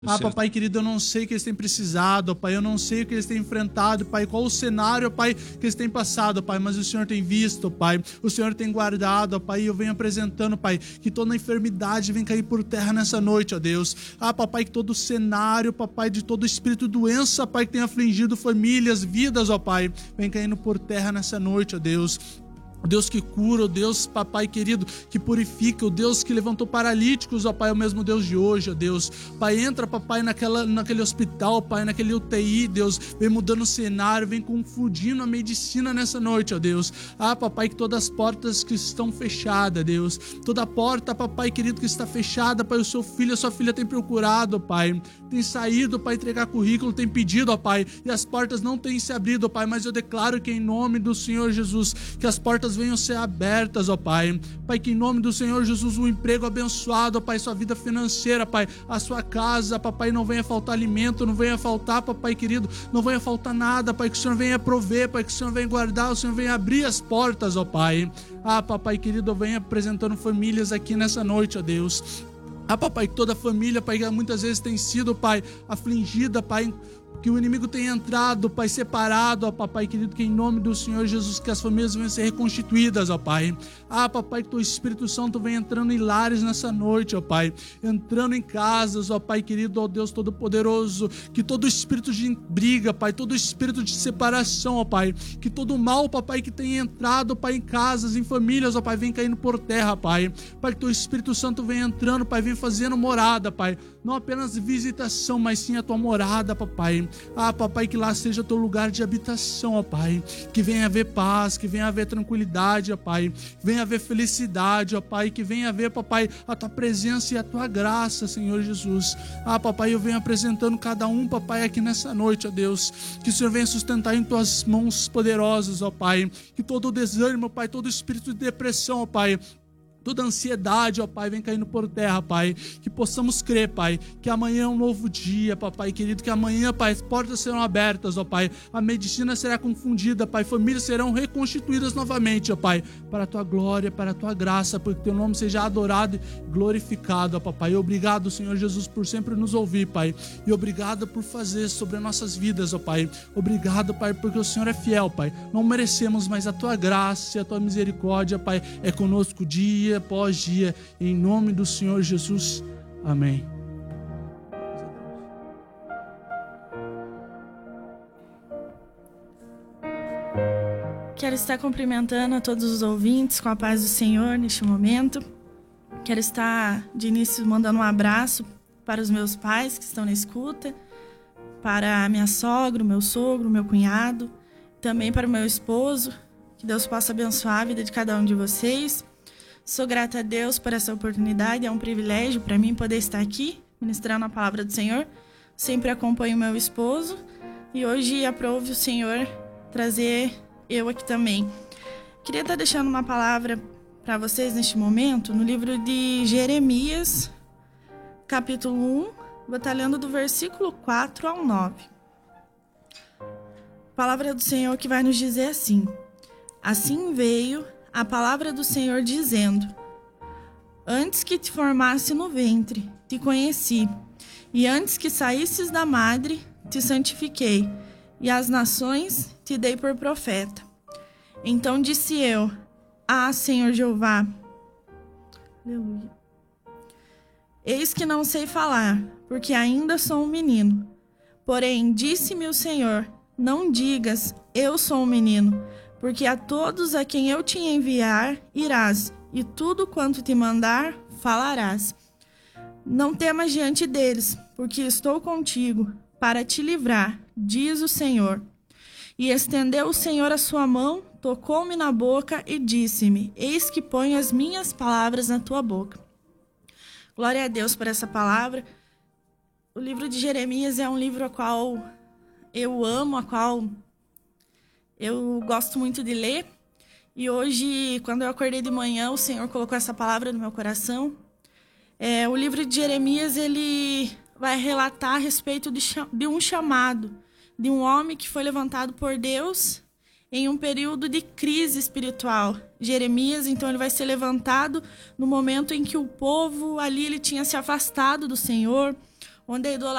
Papai querido, eu não sei o que eles têm precisado, Pai, eu não sei o que eles têm enfrentado, Pai, qual o cenário, Pai, que eles têm passado, Pai, mas o Senhor tem visto, Pai, o Senhor tem guardado, Pai, e eu venho apresentando, Pai, que toda enfermidade vem cair por terra nessa noite, ó Deus. Papai, que todo o cenário, Papai, de todo espírito de doença, Pai, que tem afligido famílias, vidas, ó Pai, vem caindo por terra nessa noite, ó Deus. O Deus que cura, o Deus, Papai querido, que purifica, o Deus que levantou paralíticos, ó Pai, é o mesmo Deus de hoje, ó Deus. Pai, entra, Papai, naquele hospital, Pai, naquele UTI, Deus, vem mudando o cenário, vem confundindo a medicina nessa noite, ó Deus. Papai, que todas as portas que estão fechadas, Deus, toda porta, Papai querido, que está fechada, Pai, o seu filho, a sua filha tem procurado, ó Pai, tem saído, Pai, entregar currículo, tem pedido, ó Pai, e as portas não têm se abrido, ó Pai, mas eu declaro que em nome do Senhor Jesus, que as portas venham ser abertas, ó Pai. Pai, que em nome do Senhor Jesus, um emprego abençoado, ó Pai, sua vida financeira, Pai, a sua casa, Papai, não venha faltar alimento, não venha faltar, Papai querido, não venha faltar nada, Pai, que o Senhor venha prover, Pai, que o Senhor venha guardar, o Senhor venha abrir as portas, ó Pai. Papai querido, eu venho apresentando famílias aqui nessa noite, ó Deus. Papai, que toda família, Pai, que muitas vezes tem sido, Pai, afligida, Pai, que o inimigo tenha entrado, Pai, separado, ó Papai querido, que em nome do Senhor Jesus, que as famílias venham ser reconstituídas, ó Pai. Papai, que teu Espírito Santo venha entrando em lares nessa noite, ó Pai, entrando em casas, ó Pai querido, ó Deus Todo-Poderoso, que todo espírito de briga, Pai, todo espírito de separação, ó Pai, que todo mal, Papai, que tenha entrado, Pai, em casas, em famílias, ó Pai, vem caindo por terra, Pai. Pai, que teu Espírito Santo venha entrando, Pai, vem fazendo morada, Pai, não apenas visitação, mas sim a tua morada, Papai. Papai, que lá seja teu lugar de habitação, ó Pai, que venha haver paz, que venha haver tranquilidade, ó Pai, que venha haver felicidade, ó Pai, que venha haver, Papai, a tua presença e a tua graça, Senhor Jesus. Papai, eu venho apresentando cada um, Papai, aqui nessa noite, ó Deus, que o Senhor venha sustentar em tuas mãos poderosas, ó Pai, que todo o desânimo, Pai, todo o espírito de depressão, ó Pai, toda ansiedade, ó Pai, vem caindo por terra, Pai, que possamos crer, Pai, que amanhã é um novo dia, Papai querido, que amanhã, Pai, as portas serão abertas, ó Pai, a medicina será confundida, Pai, famílias serão reconstituídas novamente, ó Pai, para a tua glória, para a tua graça, para que teu nome seja adorado e glorificado, ó Papai. Obrigado, Senhor Jesus, por sempre nos ouvir, Pai, e obrigado por fazer sobre as nossas vidas, ó Pai. Obrigado, Pai, porque o Senhor é fiel, Pai, não merecemos, mas a tua graça e a tua misericórdia, Pai, é conosco dia após dia, em nome do Senhor Jesus, amém. Quero estar cumprimentando a todos os ouvintes com a paz do Senhor neste momento. Quero estar de início mandando um abraço para os meus pais que estão na escuta, para a minha sogra, o meu sogro, o meu cunhado, também para o meu esposo. Que Deus possa abençoar a vida de cada um de vocês. Sou grata a Deus por essa oportunidade, é um privilégio para mim poder estar aqui, ministrando a palavra do Senhor. Sempre acompanho meu esposo e hoje aprove o Senhor trazer eu aqui também. Queria estar deixando uma palavra para vocês neste momento, no livro de Jeremias, capítulo 1, vou estar lendo do versículo 4 ao 9. Palavra do Senhor que vai nos dizer assim: assim veio a palavra do Senhor dizendo: antes que te formasse no ventre, te conheci, e antes que saísses da madre, te santifiquei, e as nações te dei por profeta. Então disse eu: Senhor Jeová, aleluia, eis que não sei falar, porque ainda sou um menino. Porém, disse-me o Senhor: não digas, eu sou um menino, porque a todos a quem eu te enviar, irás, e tudo quanto te mandar, falarás. Não temas diante deles, porque estou contigo, para te livrar, diz o Senhor. E estendeu o Senhor a sua mão, tocou-me na boca e disse-me: eis que ponho as minhas palavras na tua boca. Glória a Deus por essa palavra. O livro de Jeremias é um livro a qual eu amo, a qual eu gosto muito de ler, e hoje, quando eu acordei de manhã, o Senhor colocou essa palavra no meu coração. O livro de Jeremias, ele vai relatar a respeito de um chamado, de um homem que foi levantado por Deus em um período de crise espiritual. Jeremias, então, ele vai ser levantado no momento em que o povo ali ele tinha se afastado do Senhor, onde a